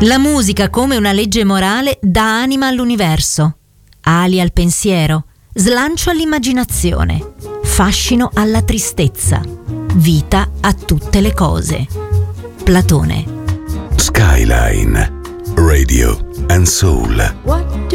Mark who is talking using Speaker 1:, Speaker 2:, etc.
Speaker 1: La musica, come una legge morale, dà anima all'universo, ali al pensiero, slancio all'immaginazione, fascino alla tristezza, vita a tutte le cose. Platone.
Speaker 2: Skyline Radio and Soul.